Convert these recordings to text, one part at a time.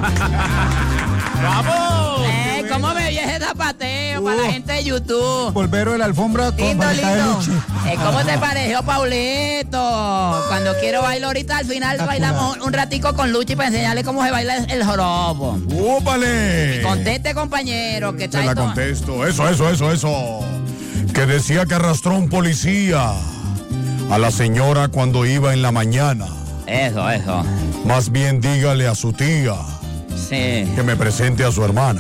¡Vamos! ¿Cómo me viene ese zapateo para la gente de YouTube? Volvero de la alfombra con Lindo, paleta de lindo. Luchi. ¿Cómo te pareció, Paulito? Cuando quiero bailar ahorita, al final bailamos un ratico con Luchi para enseñarle cómo se baila el joropo. ¡Úpale! Conteste, compañero, que Se la todo. contesto. Eso. Que decía que arrastró un policía a la señora cuando iba en la mañana. Eso. Más bien dígale a su tía Sí. que me presente a su hermana.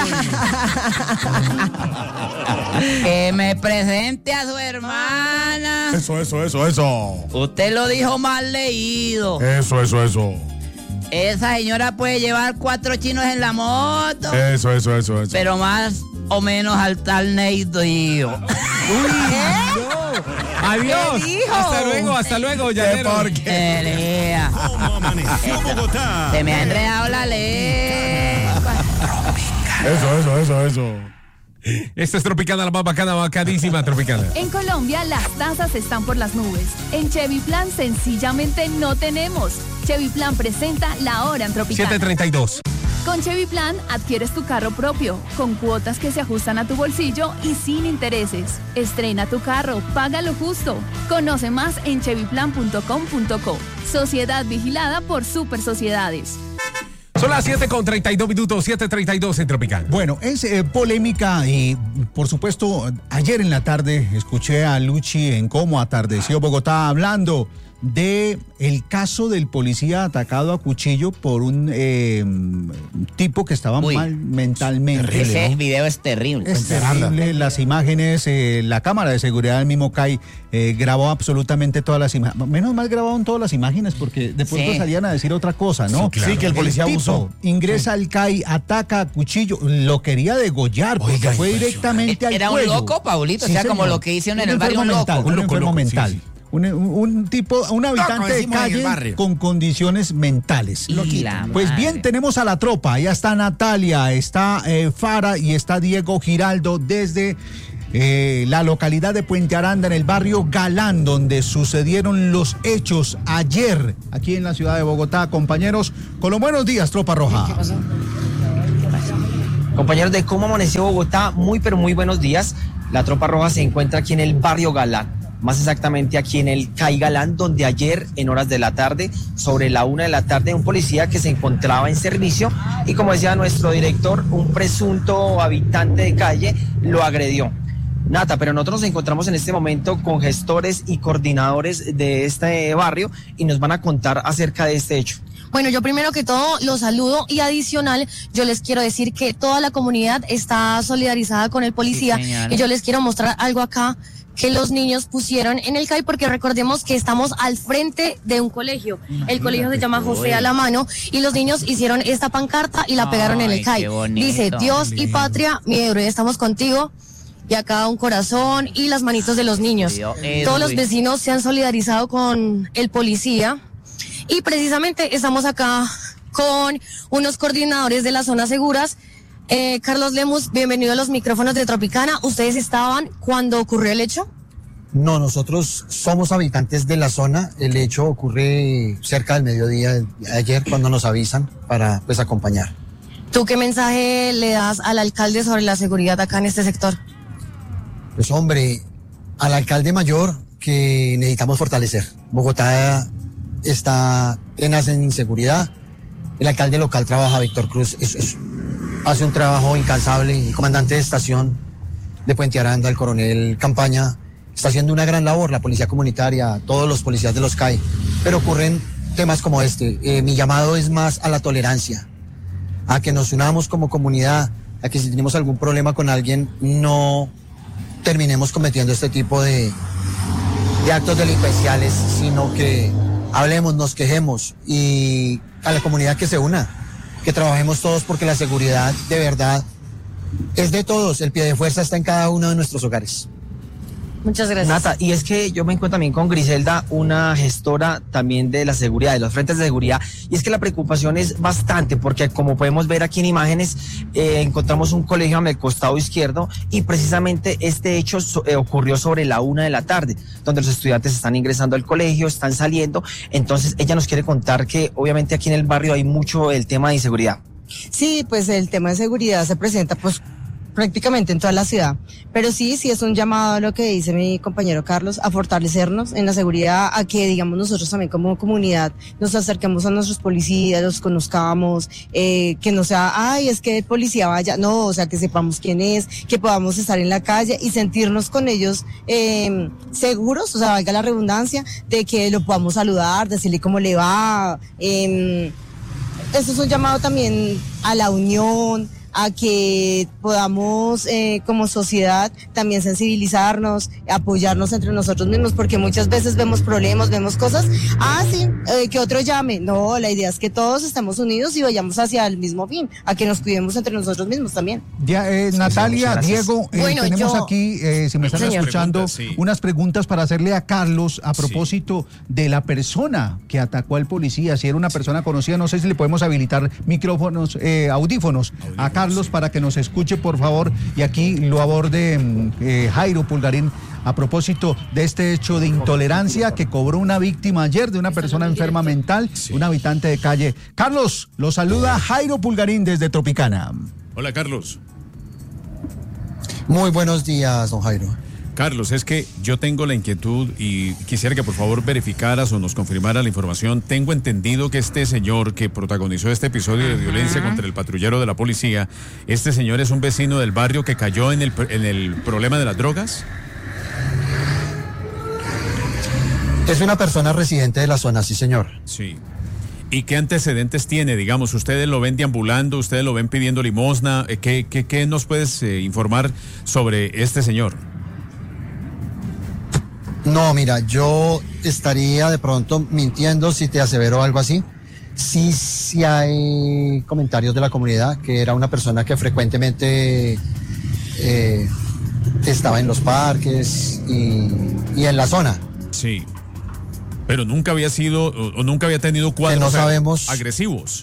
Que me presente a su hermana. Eso. Usted lo dijo mal leído. Eso. Esa señora puede llevar 4 chinos en la moto. Eso. Pero más o menos al tal Neito y yo. Adiós. ¿Qué dijo? Hasta luego, llanero. Elea. ¿Cómo amaneció Bogotá? Se me ha enredado la lengua. Eso. Esta es Tropicana, la más bacana, bacanísima Tropicana. En Colombia las tasas están por las nubes. En Chevy Plan sencillamente no tenemos. Chevy Plan presenta La Hora en Tropicana. 7:32. Con Chevy Plan adquieres tu carro propio, con cuotas que se ajustan a tu bolsillo y sin intereses. Estrena tu carro, paga lo justo. Conoce más en chevyplan.com.co. Sociedad vigilada por Super Sociedades. Son las 7:32, 7:32 en Tropicana. Bueno, es polémica y, por supuesto, ayer en la tarde escuché a Luchi en Cómo Atardeció Bogotá hablando de el caso del policía atacado a cuchillo por un tipo que estaba mal mentalmente. Ese video es terrible. Es terrible, las imágenes, la cámara de seguridad del mismo CAI grabó absolutamente todas las imágenes. Menos mal grabaron todas las imágenes porque de pronto salían a decir otra cosa, ¿no? Sí, claro. Sí, que el policía abusó. Ingresa al CAI, ataca a cuchillo, lo quería degollar porque fue directamente al Era cuello. un loco, Paulito, Sí, o sea, como señor. lo que hicieron en Un el barrio, un enfermo loco. mental, un enfermo mental. sí. Un habitante de decimos en el calle barrio. con condiciones mentales. Y la Pues bien, madre. tenemos a la tropa. Allá está Natalia, está Fara y está Diego Giraldo desde la localidad de Puente Aranda, en el barrio Galán, donde sucedieron los hechos ayer, aquí en la ciudad de Bogotá. Compañeros, con los buenos días, Tropa Roja. ¿Qué pasó? Compañeros de Cómo Amaneció Bogotá, muy pero muy buenos días. La Tropa Roja se encuentra aquí en el barrio Galán, más exactamente aquí en el CAI Galán, donde ayer en horas de la tarde, sobre la 1 de la tarde, un policía que se encontraba en servicio y, como decía nuestro director, un presunto habitante de calle lo agredió. Nata, pero nosotros nos encontramos en este momento con gestores y coordinadores de este barrio y nos van a contar acerca de este hecho. Bueno, yo primero que todo los saludo y adicional, yo les quiero decir que toda la comunidad está solidarizada con el policía Sí, señora. y yo les quiero mostrar algo acá que los niños pusieron en el CAI, porque recordemos que estamos al frente de un colegio. El colegio se llama José Alamano y los niños hicieron esta pancarta y la pegaron en el Ay, CAI. qué bonito. Dice, Dios y patria, mi héroe, estamos contigo. Y acá un corazón y las manitos de los niños. Dios, Todos los Edwin. vecinos se han solidarizado con el policía. Y precisamente estamos acá con unos coordinadores de las zonas seguras. Carlos Lemus, bienvenido a los micrófonos de Tropicana. ¿Ustedes estaban cuando ocurrió el hecho? No, nosotros somos habitantes de la zona. El hecho ocurre cerca del mediodía de ayer, cuando nos avisan para pues acompañar. ¿Tú qué mensaje le das al alcalde sobre la seguridad acá en este sector? Pues hombre, al alcalde mayor que necesitamos fortalecer. Bogotá está tenaz en inseguridad. El alcalde local trabaja, Víctor Cruz, hace un trabajo incansable. El comandante de estación de Puente Aranda, el coronel Campaña, está haciendo una gran labor. La policía comunitaria, todos los policías de los CAI. Pero ocurren temas como este. Mi llamado es más a la tolerancia, a que nos unamos como comunidad, a que si tenemos algún problema con alguien, no terminemos cometiendo este tipo de actos delincuenciales, sino que hablemos, nos quejemos y a la comunidad que se una, que trabajemos todos porque la seguridad de verdad es de todos. El pie de fuerza está en cada uno de nuestros hogares. Muchas gracias. Nata, y es que yo me encuentro también con Griselda, una gestora también de la seguridad, de los frentes de seguridad, y es que la preocupación es bastante, porque como podemos ver aquí en imágenes, encontramos un colegio al costado izquierdo, y precisamente este hecho ocurrió sobre la 1 de la tarde, donde los estudiantes están ingresando al colegio, están saliendo. Entonces ella nos quiere contar que obviamente aquí en el barrio hay mucho el tema de inseguridad. Sí, pues el tema de seguridad se presenta pues prácticamente en toda la ciudad, pero sí es un llamado a lo que dice mi compañero Carlos, a fortalecernos en la seguridad, a que digamos nosotros también como comunidad nos acerquemos a nuestros policías, los conozcamos, que no sea, ay, es que el policía vaya, no, o sea, que sepamos quién es, que podamos estar en la calle y sentirnos con ellos seguros, o sea, valga la redundancia, de que lo podamos saludar, decirle cómo le va. Eso es un llamado también a la unión, a que podamos como sociedad también sensibilizarnos, apoyarnos entre nosotros mismos, porque muchas veces vemos problemas, vemos cosas, que otro llame. No, la idea es que todos estemos unidos y vayamos hacia el mismo fin, a que nos cuidemos entre nosotros mismos también. Natalia, Diego, Bueno, tenemos aquí, si me están escuchando, unas preguntas para hacerle a Carlos a propósito de la persona que atacó al policía. Si era una persona conocida, no sé si le podemos habilitar micrófonos, audífonos a Carlos para que nos escuche, por favor, y aquí lo aborde Jairo Pulgarín a propósito de este hecho de intolerancia que cobró una víctima ayer de una persona enferma mental, un habitante de calle. Carlos, lo saluda Jairo Pulgarín desde Tropicana. Hola, Carlos. Muy buenos días, don Jairo. Carlos, es que yo tengo la inquietud y quisiera que por favor verificaras o nos confirmara la información. Tengo entendido que este señor que protagonizó este episodio de violencia contra el patrullero de la policía, este señor es un vecino del barrio que cayó en el problema de las drogas. Es una persona residente de la zona, sí, señor. Sí. ¿Y qué antecedentes tiene? Digamos, ustedes lo ven deambulando, ustedes lo ven pidiendo limosna. ¿Qué nos puedes informar sobre este señor? No, mira, yo estaría de pronto mintiendo si te asevero algo así. Sí hay comentarios de la comunidad que era una persona que frecuentemente estaba en los parques y en la zona. Sí, pero nunca había sido o nunca había tenido cuadros no sabemos, agresivos.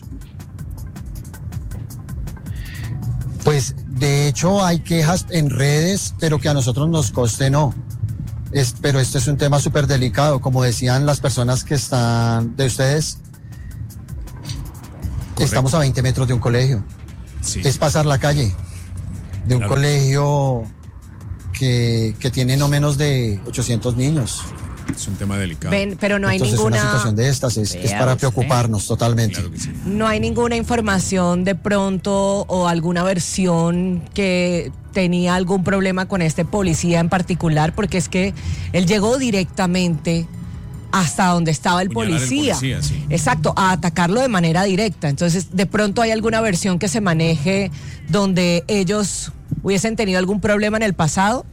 Pues de hecho hay quejas en redes, pero que a nosotros nos conste no. Pero este es un tema súper delicado, como decían las personas que están de ustedes. Correcto. Estamos a 20 metros de un colegio. Sí. Es pasar la calle de un colegio que tiene no menos de 800 niños. Es un tema delicado. Pero no hay ninguna... Una situación de estas es para preocuparnos totalmente. Claro que sí. No hay ninguna información de pronto o alguna versión que tenía algún problema con este policía en particular, porque es que él llegó directamente hasta donde estaba el policía. Sí. Exacto, a atacarlo de manera directa. Entonces, de pronto hay alguna versión que se maneje donde ellos hubiesen tenido algún problema en el pasado.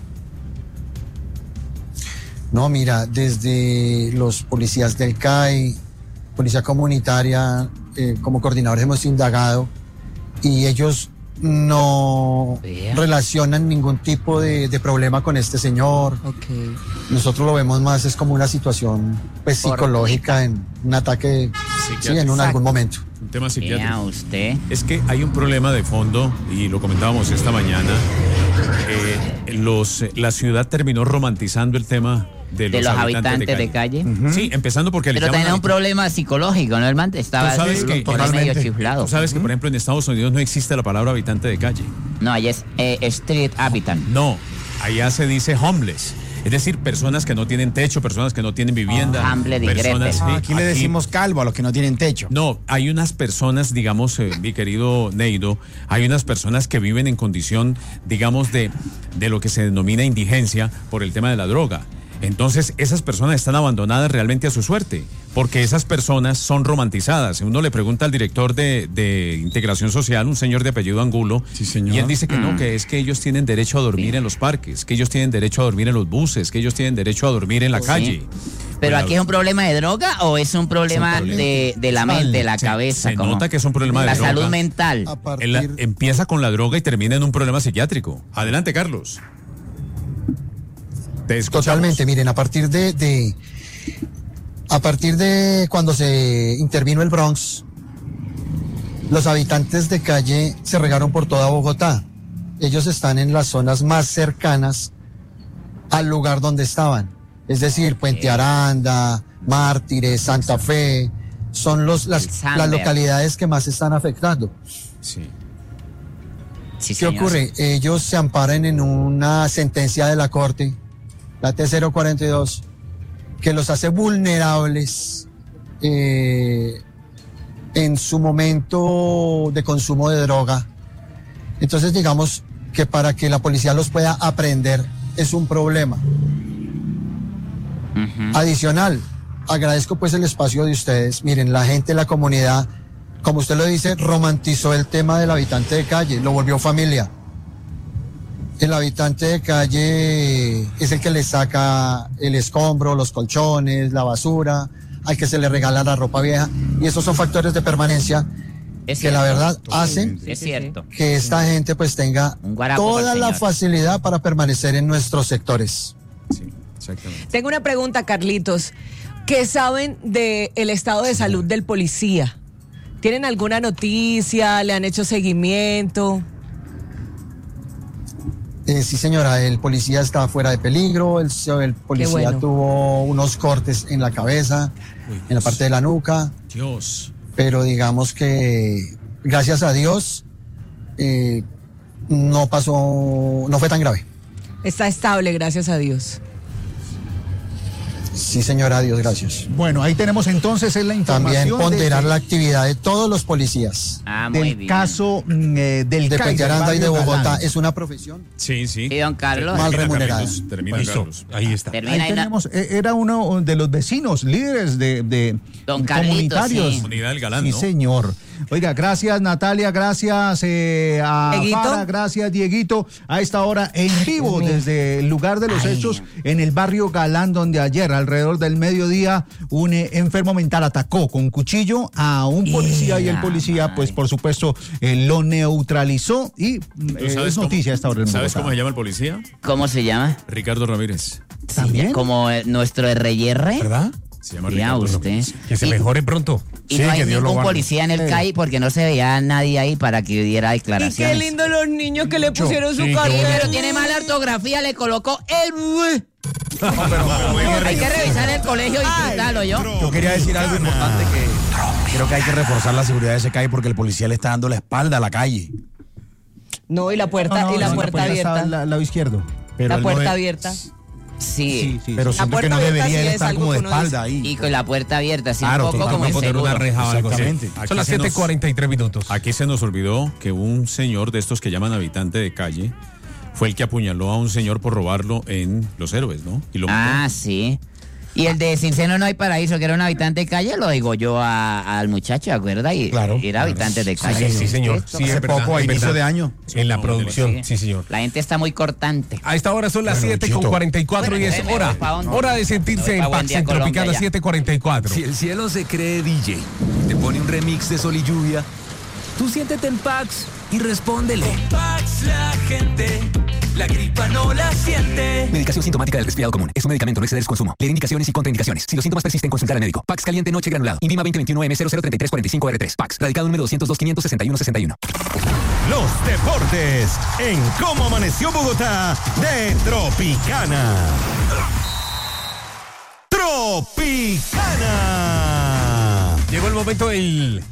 No, mira, desde los policías del CAI, Policía Comunitaria, como coordinadores hemos indagado y ellos no relacionan ningún tipo de problema con este señor. Okay. Nosotros lo vemos más es como una situación pues psicológica, en un ataque en algún momento. Un tema psiquiátrico. Usted. Es que hay un problema de fondo y lo comentábamos esta mañana. La ciudad terminó romantizando el tema de los habitantes de calle. Sí, empezando porque pero también es un problema psicológico, ¿no? El man estaba medio chiflado. Tú sabes que, por ejemplo, en Estados Unidos no existe la palabra habitante de calle. No, allá es street habitant. No, allá se dice homeless. Es decir, personas que no tienen techo, personas que no tienen vivienda. Aquí le decimos calvo a los que no tienen techo. No, hay unas personas, digamos, mi querido Neido, hay unas personas que viven en condición, digamos, de lo que se denomina indigencia por el tema de la droga. Entonces, esas personas están abandonadas realmente a su suerte, porque esas personas son romantizadas. Uno le pregunta al director de Integración Social, un señor de apellido Angulo, sí, señor. Y él dice que no, que es que ellos tienen derecho a dormir en los parques, que ellos tienen derecho a dormir en los buses, que ellos tienen derecho a dormir en la calle. ¿Pero aquí es un problema de droga o es un problema de la mente, de la cabeza? Se nota que es un problema de droga. La salud mental. Empieza con la droga y termina en un problema psiquiátrico. Adelante, Carlos. Totalmente, miren, a partir de cuando se intervino el Bronx, los habitantes de calle se regaron por toda Bogotá. Ellos están en las zonas más cercanas al lugar donde estaban. Es decir, Puente Aranda, Mártires, Santa Fe, son las localidades que más se están afectando. Sí. ¿Qué ocurre? Ellos se amparan en una sentencia de la Corte, la T042, que los hace vulnerables en su momento de consumo de droga. Entonces, digamos que para que la policía los pueda aprender es un problema. Adicional, agradezco pues el espacio de ustedes. Miren, la gente de la comunidad, como usted lo dice, romantizó el tema del habitante de calle, lo volvió familia. El habitante de calle es el que le saca el escombro, los colchones, la basura, al que se le regala la ropa vieja, y esos son factores de permanencia que la verdad hacen que esta gente pues tenga toda la facilidad para permanecer en nuestros sectores. Sí, exactamente. Tengo una pregunta, Carlitos. ¿Qué saben del estado de salud del policía? ¿Tienen alguna noticia? ¿Le han hecho seguimiento? Sí, señora, el policía está fuera de peligro, el policía tuvo unos cortes en la cabeza, en la parte de la nuca. Dios. Pero digamos que, gracias a Dios, no fue tan grave. Está estable, gracias a Dios. Sí, señora, Dios, gracias. Bueno, ahí tenemos entonces la información. También ponderar la actividad de todos los policías. Del caso del de Puente Aranda y de Bogotá. Galán. ¿Es una profesión? Sí. Sí, don Carlos. Mal remunerada. Termina Carlos. Ahí está. Ahí tenemos, era uno de los vecinos, líderes de Don Carlitos, comunitarios. sí. Comunidad del Galán, Sí, ¿no? señor. Oiga, gracias Natalia, gracias a ¿Dieguito? Fara, gracias Dieguito. A esta hora en vivo desde el lugar de los hechos en el barrio Galán, donde ayer alrededor del mediodía un enfermo mental atacó con cuchillo a un policía y el policía pues por supuesto lo neutralizó y es noticia a esta hora en ¿Sabes Bogotá. cómo se llama el policía? ¿Cómo se llama? Ricardo Ramírez. ¿También? Como nuestro RR. ¿Verdad? Se llama Ya Ricardo usted. Ramírez. Que se mejore pronto. Y no hay ningún policía en el CAI porque no se veía nadie ahí para que diera Y declaraciones. qué lindo los niños que le pusieron su carro. Pero tiene mala ortografía, le colocó el... Hay que revisar el colegio y quitarlo yo. Yo quería decir algo importante que creo que hay que reforzar la seguridad de ese calle porque el policía le está dando la espalda a la calle. No, y la puerta, la puerta abierta. está al lado izquierdo. Pero La él puerta no es- abierta. Sí. Pero siento que no puerta debería abierta él sí es estar algo como de que uno espalda ahí. Y con la puerta abierta, así Claro, un poco total, como Vamos a poner una inseguro. reja o algo así. Exactamente. Son las 7:43 minutos. Aquí se nos olvidó que un señor de estos que llaman habitante de calle fue el que apuñaló a un señor por robarlo en Los Héroes, ¿no? Y lo mató. Sí. Y el de Sin Seno No Hay Paraíso, que era un habitante de calle, lo digo yo al muchacho, ¿acuerda? Y Claro, era habitante de calle. Sí, señor. Sí, Hace es verdad, poco, a es inicio verdad. de año. En la producción, sí, señor. La gente está muy cortante. A esta hora son las Bueno, 7:44 y es Bueno, me voy pa' hora. dónde. Hora de Me sentirse voy en pa' Buen Pax Día en Colombia Tropicana ya. 7:44. Si el cielo se cree DJ, te pone un remix de Sol y Lluvia, tú siéntete en Pax y respóndele. En Pax la gente, la gripa no la siente. Medicación sintomática del resfriado común. Es un medicamento, no exceder su consumo. Leer indicaciones y contraindicaciones. Si los síntomas persisten, consultar al médico. Pax caliente noche granulado. INVIMA 2021M003345R3. Pax. Radicado número 202-561-61. Los deportes en Cómo Amaneció Bogotá de Tropicana. Tropicana. Llegó el momento del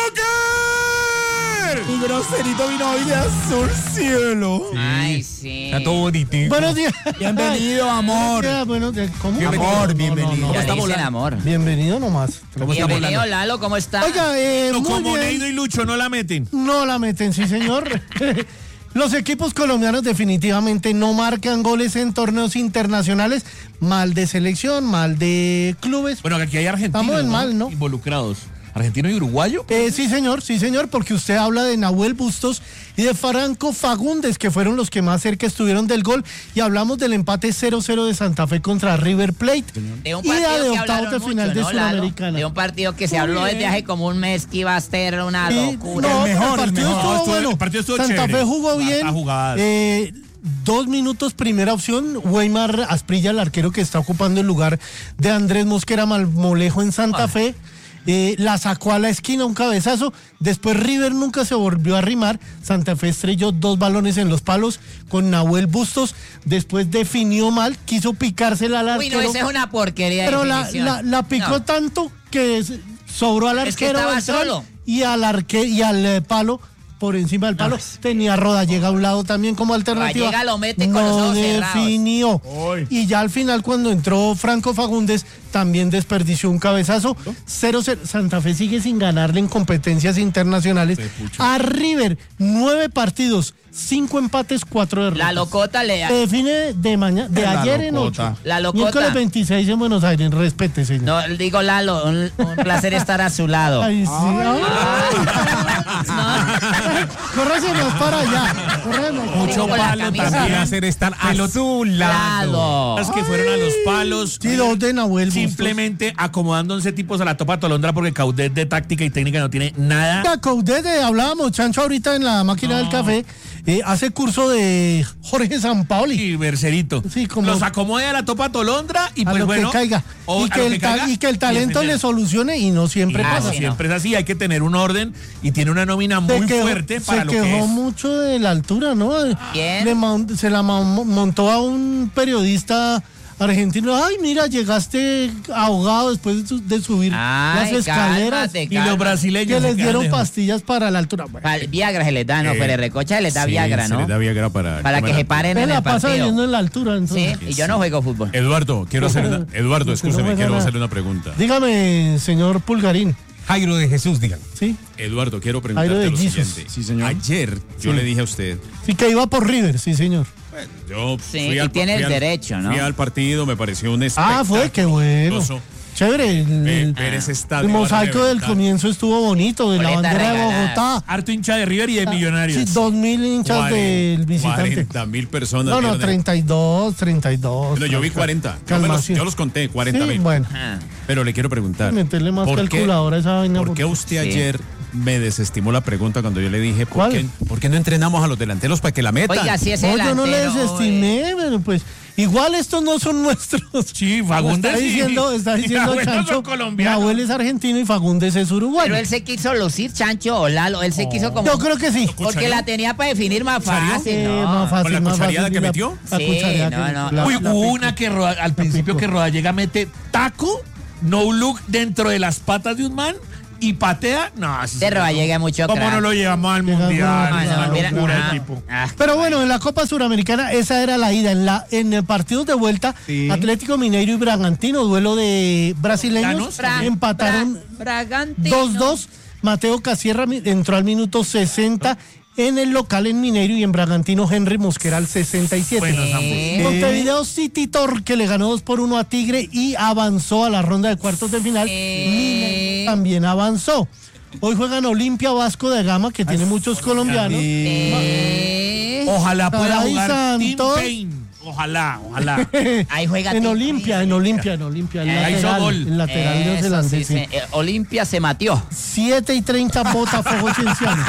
Mi groserito vino hoy de azul cielo. Ay, sí. Está todo bonito. Buenos días. Bienvenido, amor. Bueno, ¿cómo? Bienvenido. Amor, bienvenido. ¿Cómo está dicen volando? amor? Bienvenido nomás. Bienvenido, Lalo, ¿cómo está? Oiga, muy Como bien. Neido y Lucho no la meten. No la meten, sí, señor. Los equipos colombianos definitivamente no marcan goles en torneos internacionales. Mal de selección, mal de clubes. Bueno, aquí hay argentinos. Estamos en mal, ¿no? Involucrados. ¿Argentino y uruguayo? Sí, señor, porque usted habla de Nahuel Bustos y de Franco Fagundes, que fueron los que más cerca estuvieron del gol, y hablamos del empate 0-0 de Santa Fe contra River Plate. De un Y partido de que octavos hablaron de final mucho, de ¿no, Lalo? Sudamericana. De un partido que se Muy habló bien. desde hace como un mes que iba a ser una Sí, locura. no, pero el el partido mejor. estuvo Estuvo- bueno. el partido estuvo Santa chévere. Fe jugó bien. Harta jugada. 2 minutos, primera opción, Weimar Asprilla, el arquero que está ocupando el lugar de Andrés Mosquera Marmolejo en Santa Fe. La sacó a la esquina, un cabezazo. Después River nunca se volvió a arrimar. Santa Fe estrelló 2 balones en los palos con Nahuel Bustos. Después definió mal, quiso picársela al arquero. Uy, no, esa es una porquería. Pero la picó tanto que sobró al arquero. Es que estaba solo. Y al palo. Por encima del palo, tenía Rodallega a un lado también como alternativa. Rodallega lo mete con los ojos cerrados. Definió. Y ya al final, cuando entró Franco Fagundes, también desperdició un cabezazo. 0-0. Santa Fe sigue sin ganarle en competencias internacionales a River. 9 partidos, 5 empates, 4 derrotas. La locota le... Se define de ayer en 8. La locota. Miércoles 26 en Buenos Aires. Respete, señor. No, digo Lalo, un placer estar a su lado. Ay, sí. Córrese más para allá. Mucho palo también hacer estar a tu lado. Las que fueron a los palos. Sí, 2 de Nahuel. Simplemente acomodándose tipos a la topa Tolondra porque Caudet de táctica y técnica no tiene nada. Caudet, hablábamos, Chancho, ahorita en la máquina del café. Hace curso de Jorge Sampaoli. Y Bercerito. Sí, como los acomode a la topa Tolondra y a pues lo bueno. Que caiga. Y que el talento le solucione y no siempre pasa. No siempre es así, hay que tener un orden y tiene una nómina muy fuerte para lo que es. Se quejó mucho de la altura, ¿no? ¿Quién? Se la montó a un periodista argentino. Ay, mira, llegaste ahogado después de subir las escaleras. Cálmate, y los brasileños que les dieron pastillas para la altura. Viagra se les da, no, Pérez Recocha se les da Viagra, ¿no? Se les da Viagra para que se paren en el partido. pasa viviendo en la altura, entonces. Sí, y yo no juego fútbol. Eduardo, quiero hacerle una pregunta. Dígame, señor Pulgarín. Jairo de Jesús, dígame. Sí. Eduardo, quiero preguntarte lo siguiente. Sí, señor. Ayer yo le dije a usted. Sí, que iba por River, sí, señor. Yo tiene el derecho, ¿no? Fui al partido, me pareció un espectáculo. Fue, qué bueno. Chévere. El mosaico del comienzo estuvo bonito, de la bandera de Bogotá. Harto hincha de River y de Millonarios. Sí, 2.000 hinchas del visitante. 40.000 personas. No, 32. Bueno, yo vi 40. Yo los conté, 40.000. Sí, bueno. Pero le quiero preguntar. Meterle más calculadora a esa vaina. ¿Por qué usted ayer me desestimó la pregunta cuando yo le dije ¿por qué no entrenamos a los delanteros para que la metan? Oiga, si es yo no le desestimé, pero pues igual estos no son nuestros. Sí, Fagundes está diciendo Chancho, Nahuel es argentino y Fagundes es uruguayo. Pero él se quiso lucir, Chancho o Lalo, él se quiso como... Yo creo que sí. Porque la tenía para definir más fácil, ¿no? Más fácil, ¿con la cuchareada que metió? Sí, no. Uy, hubo una que al principio que Rodallega mete taco, no look dentro de las patas de un man y patea. No, de Rodallega mucho crack. ¿Cómo no lo llevamos al mundial? Pero bueno, en la Copa Suramericana esa era la ida. En el partido de vuelta, Atlético Mineiro y Bragantino, duelo de brasileños, empataron 2-2. Mateo Casierra entró al minuto 60 en el local en Mineiro y en Bragantino Henry Mosquera al 67. Montevideo City Torque le ganó 2-1 a Tigre y avanzó a la ronda de cuartos de final. Mineiro también avanzó. Hoy juegan Olimpia Vasco de Gama, que tiene muchos colombianos. Ojalá pueda jugar Santos. Tim Payne. Ojalá. Ahí juega en Olimpia. El lateral neozelandés. Olimpia se matió. 7:30 Botafogo Cienciano.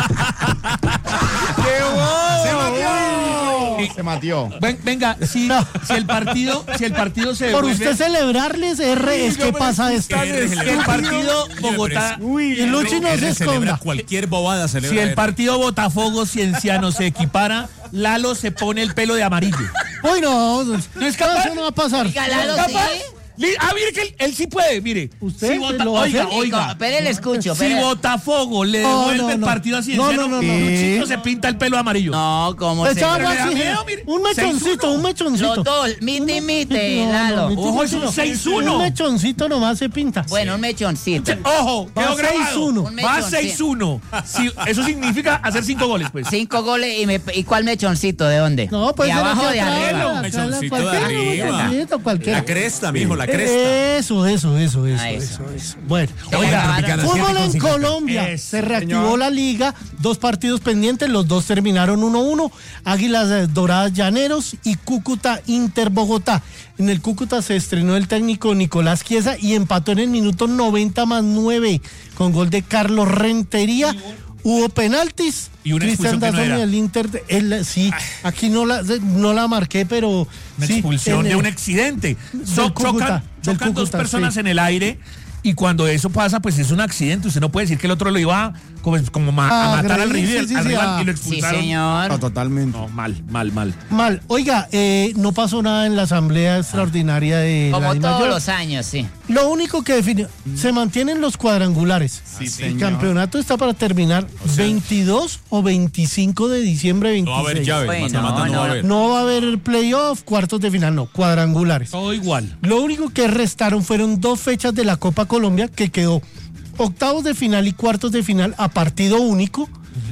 Se matió. Venga, si el partido se por devuelve, usted celebrarles, es que pasa esto. el partido Bogotá y Luchi no se esconda. Cualquier bobada celebra. Si el partido Botafogo Cienciano se equipara, Lalo se pone el pelo de amarillo. Uy, no es capaz. Eso no va a pasar. Lalo, ¿sí? Mire que él sí puede, mire. Usted oiga. Pero le escucho. Si Botafogo le devuelve el partido a Cienciano, Luchito se pinta el pelo amarillo. No, ¿cómo se un mechoncito. Los dos, mite, Lalo. Ojo, es un 6-1. Un mechoncito nomás se pinta. Bueno, un mechoncito. Ojo, quedó grabado. 6-1. Va 6-1. Eso significa hacer 5 goles, pues. 5 goles y ¿cuál mechoncito? ¿De dónde? No, pues de abajo o de arriba. Un mechoncito de arriba. La cresta, mijo, la cresta. Eso. Bueno, fútbol en Colombia. Se reactivó la liga. 2 partidos pendientes. Los 2 terminaron 1-1. Águilas Doradas Llaneros y Cúcuta Inter Bogotá. En el Cúcuta se estrenó el técnico Nicolás Chiesa y empató en el minuto 90+9 con gol de Carlos Rentería. Hubo penaltis. Y una Cristian expulsión que no Dazón era. y el Inter, sí, aquí no la marqué, pero Una sí, expulsión de un accidente. Chocan dos personas en el aire y cuando eso pasa, pues es un accidente. Usted no puede decir que el otro lo iba a matar al rival, y lo expulsaron. Sí, señor. No, totalmente. No, mal. Mal. Oiga, no pasó nada en la asamblea extraordinaria de la Como todos DIMAYOR. los años, sí. Lo único que definió, se mantienen los cuadrangulares. Sí, El señor. campeonato está para terminar 22 o 25 de diciembre 26. No va a haber llaves, Bueno, mata-mata no va a haber. No va a haber playoff, cuartos de final, no, cuadrangulares. Todo igual. Lo único que restaron fueron 2 fechas de la Copa Colombia, que quedó octavos de final y cuartos de final a partido único.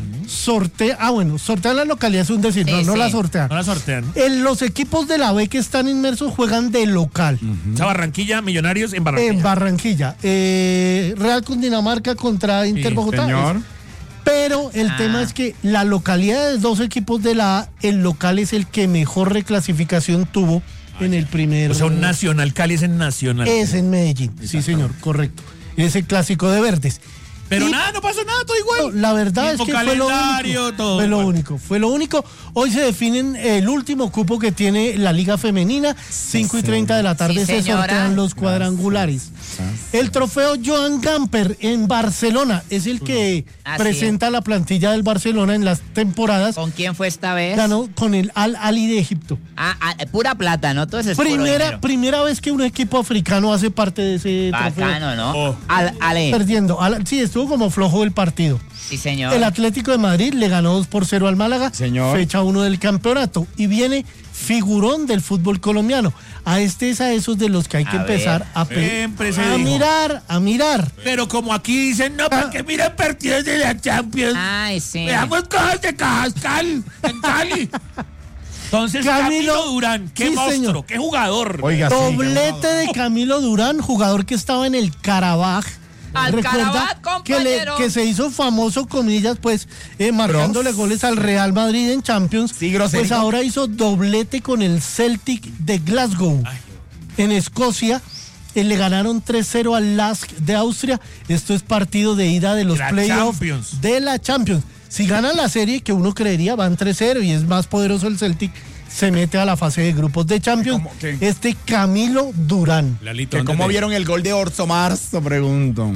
Sortean la localidad, es un decir, Sí, no sí. la sortean. No la sortean. Los equipos de la B que están inmersos juegan de local. O sea, Barranquilla, Millonarios en Barranquilla. En Barranquilla. Real Cundinamarca contra Inter Bogotá. señor. Pero el tema es que la localidad de 2 equipos de la A, el local es el que mejor reclasificación tuvo en el primer. O sea, un Nacional Cali es en Nacional. Es en Medellín, sí señor, correcto. Es el clásico de verdes. Pero Y- nada, no pasó nada, todo igual. No, la verdad es Mismo que fue lo calendario, único. todo Fue lo igual. único, fue lo único. Hoy se definen el último cupo que tiene la Liga Femenina. 5:30 de la tarde Sí, se señora. sortean los cuadrangulares. El trofeo Joan Gamper en Barcelona es el que Así presenta la plantilla del Barcelona en las temporadas. ¿Con quién fue esta vez? Ganó con el Al Ahly de Egipto. Pura plata, ¿no? Todo eso es puro dinero. Primera vez que un equipo africano hace parte de ese trofeo. Bacano, ¿no? Oh. Ale. Perdiendo. Sí, estuvo como flojo el partido. Sí, señor. El Atlético de Madrid le ganó 2-0 al Málaga, Señor. fecha 1 del campeonato. Y viene figurón del fútbol colombiano. Es a esos de los que hay que A empezar Siempre se a dijo. mirar. Pero como aquí dicen, no, porque miren partidos de la Champions. Ay, sí. Veamos cosas de Cajascal, en Cali. Entonces, Camilo Durán, qué sí, monstruo, señor. qué jugador. Oiga, sí, Doblete de Camilo Durán, jugador que estaba en el Carabaj. Al Recuerda Carabaj, que, compañero. que se hizo famoso, comillas, pues, marcándole goles al Real Madrid en Champions. Sí, grosero. Pues ahora hizo doblete con el Celtic de Glasgow. En Escocia, le ganaron 3-0 al Lask de Austria. Esto es partido de ida de los La playoffs Champions. de la Champions. Si ganan la serie, que uno creería van 3-0 y es más poderoso el Celtic, se mete a la fase de grupos de Champions. ¿Cómo qué? Este Camilo Durán. Lalito, Que ¿Cómo ándale. vieron el gol de Orso Marzo? Pregunto.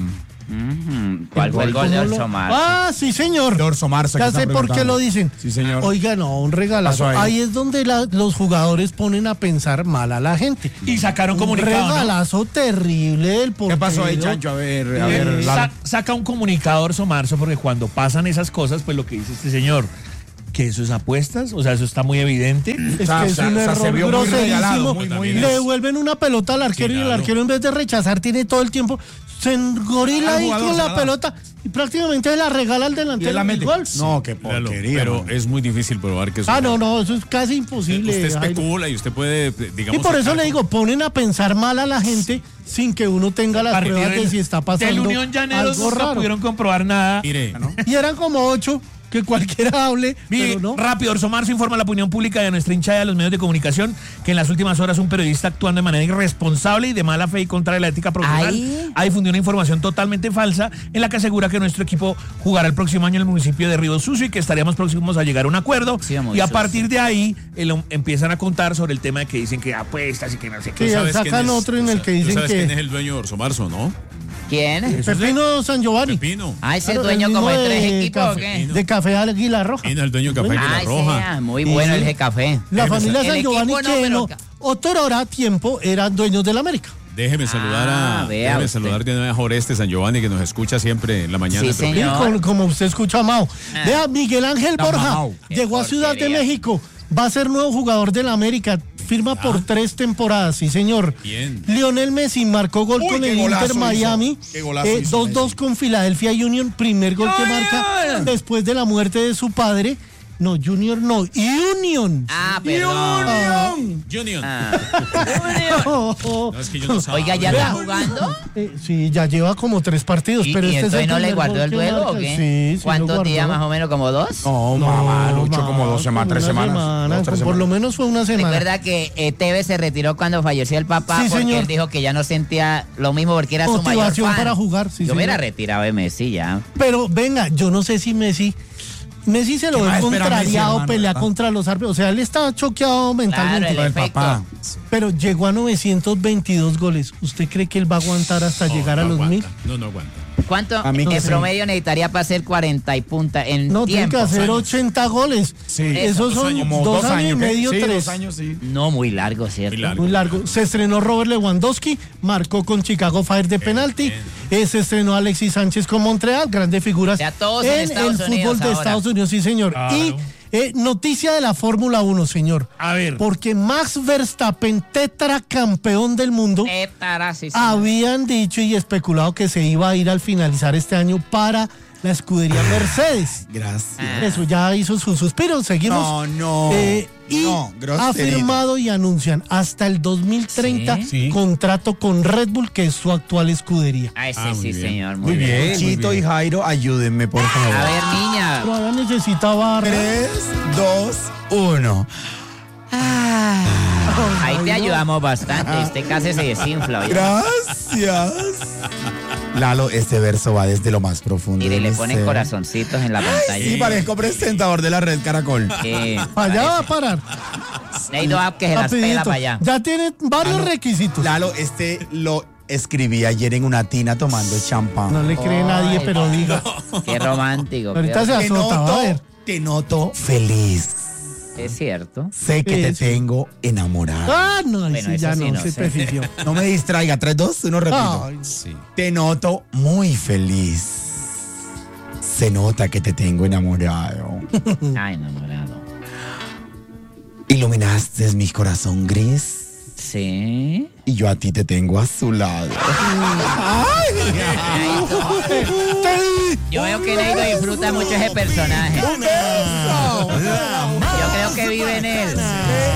¿Cuál fue el gol de ¿Cómo lo- Orso Marzo? Ah, sí, señor. De Orso Marzo. Ya que sé están por qué preguntando. lo dicen. Sí, señor. Oiga, no, un regalazo. Pasó ahí. Ahí es donde los jugadores ponen a pensar mal a la gente. Y sacaron Un comunicado, ¿no? regalazo terrible del portero. ¿Qué pasó ahí, Chancho? A ver, Sa- saca un comunicado Orso Marzo porque cuando pasan esas cosas, pues lo que dice este señor, que eso es apuestas, o sea, eso está muy evidente. Es que es un error se vio muy regalado, groserísimo. muy Le bien. devuelven una pelota al arquero y el arquero en vez de rechazar tiene todo el tiempo, se engorila Al ahí jugador con se la la da. pelota y prácticamente la regala al Y él delantero la del mete. gol. No, qué Lalo, porquería. pero man. es muy difícil probar que eso. Ah, no, eso es casi imposible. Usted Jairo. especula y usted puede, digamos. Y por eso sacar- le digo, ponen a pensar mal a la gente sin que uno tenga las Partido pruebas de del- si está pasando Del Unión Llaneros algo no raro. pudieron comprobar nada. Mire, Y eran como 8, que cualquiera hable, Mire, pero no. rápido, Orso Marzo informa a la opinión pública de nuestra hinchada de los medios de comunicación que en las últimas horas un periodista actuando de manera irresponsable y de mala fe y contra la ética profesional Ay. ha difundido una información totalmente falsa en la que asegura que nuestro equipo jugará el próximo año en el municipio de Río Sucio y que estaríamos próximos a llegar a un acuerdo. Sí, muy y a sucio. partir de ahí empiezan a contar sobre el tema de que dicen que apuestas y que no sé qué. Sí, ¿sabes quién sacan es? otro en el que Tú dicen sabes quién es que el dueño de Orso Marzo, ¿no? ¿Quién? Pepino San Giovanni. Pepino. Ah, ese Claro, dueño el como de mismo 3 equipos, ¿o qué? De Café Águila Roja. Pepino, el dueño de Café Águila Ay, Roja. sí, muy bueno Sí. el de café. La familia El San equipo Giovanni no, que pero- otrora tiempo eran dueños del América. Déjeme saludar vea déjeme usted. saludar de una vez a Oreste San Giovanni que nos escucha siempre en la mañana. Sí, de Sí, señor. como usted escucha a Mao. Ah. Vea, Miguel Ángel Está Borja Mao. llegó a Qué Ciudad de porquería. México. Va a ser nuevo jugador del América. Firma por 3 temporadas, sí, señor. Bien. Lionel Messi marcó gol Uy, con qué el golazo Inter hizo. Miami. Qué golazo hizo 2-2 Messi. con Philadelphia Union. Primer gol que marca después de la muerte de su padre. No, Junior no. Union. Ah, perdón. Union. No, es que yo no sabía. Oiga, ¿ya está jugando? Sí, ya lleva como 3 partidos, pero ¿Y este es entonces el no le primer guardó gol el que duelo o marca. qué? Sí, ¿Cuántos lo guardó. días más o menos? ¿Como 2? No, mamá, Lucho, como 2 semanas, 3 semanas. Por lo menos fue una semana. Recuerda que Tevez se retiró cuando falleció el papá Sí, porque señor. él dijo que ya no sentía lo mismo porque era su mayor Motivación fan. para jugar, sí, Yo me hubiera señor. retirado de Messi ya. Pero venga, yo no sé si Messi se lo ¿Qué ve más espera contrariado, Messi, hermano, pelea verdad? contra los árbitros. O sea, él está choqueado mentalmente. Claro, el efecto. papá. Pero llegó a 922 goles. ¿Usted cree que él va a aguantar hasta llegar a los 1000? No aguanta. ¿Cuánto A mí en que sí. promedio necesitaría para hacer 40 y punta en No, tiene tiempo? que hacer 80 goles. Sí. Esos son Como 2 años y ¿qué? medio, Sí, 3. 2 años, sí. No, muy largo, ¿cierto? Muy largo. Se estrenó Robert Lewandowski, marcó con Chicago Fire de penalti. Se estrenó Alexis Sánchez con Montreal, grandes figuras Ya todos en en Estados el Unidos fútbol de ahora. Estados Unidos, sí, señor. Claro. Y noticia de la Fórmula 1, señor. A ver. Porque Max Verstappen, tetracampeón del mundo, Sí, habían dicho y especulado que se iba a ir al finalizar este año para la escudería Mercedes. Gracias. Eso ya hizo su suspiro, seguimos. No, y no, ha groserito. firmado y anuncian hasta el 2030 Sí. contrato con Red Bull, que es su actual escudería. Ay, sí, muy sí, bien. señor. Muy bien. Chito y Jairo, ayúdenme, por favor. A ver, niña. Pero ahora necesita barra. 3, 2, 1. Ahí te ayudamos bastante. Este casi se desinfla. ¿oye? Gracias. Lalo, este verso va desde lo más profundo. Mire, de le mi ponen ser. corazoncitos en la pantalla. Sí, parezco presentador de la red Caracol. Allá va a parar. Neido App que se las pela Rapidito. para allá. Ya tiene varios requisitos. Lalo, este lo escribí ayer en una tina tomando champán. No le cree nadie, pero diga. Qué romántico. Ahorita se Te azota, va a ver. te noto feliz. Es cierto. Sé que te tengo enamorado. Ah, no, ahí Bueno, sí, eso ya sí no, no se sé. prefició. No me distraiga. 3, 2, 1, repito. Ay, Sí. Te noto muy feliz. Se nota que te tengo enamorado. Ay, enamorado. Iluminaste mi corazón gris. Sí. Y yo a ti te tengo a su lado. Yo veo que Neido disfruta mucho ese personaje. Yo creo que vive en él.